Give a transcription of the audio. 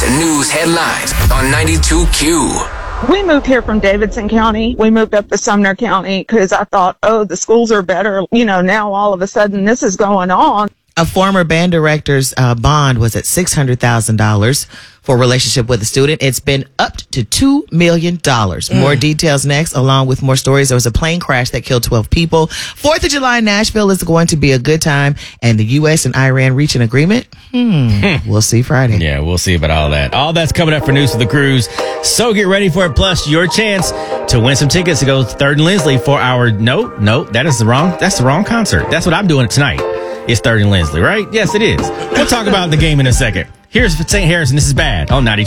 Today's news headlines on 92Q. We moved here from Davidson County. We moved up to Sumner County because I thought, the schools are better. Now all of a sudden this is going on. A former band director's bond was at $600,000 for a relationship with a student. It's been upped to $2 million. More details next, along with more stories. There was a plane crash that killed 12 people. 4th of July in Nashville is going to be a good time. And the U.S. and Iran reach an agreement? We'll see Friday. Yeah, we'll see about all that. All that's coming up for News for the Cruise. So get ready for it. Plus, your chance to win some tickets to go to 3rd and Lindsley for our... No, that's the wrong concert. That's what I'm doing tonight. It's 3rd and Lindsley, right? Yes, it is. We'll talk about the game in a second. Here's St. Harrison. This is Bad on 92.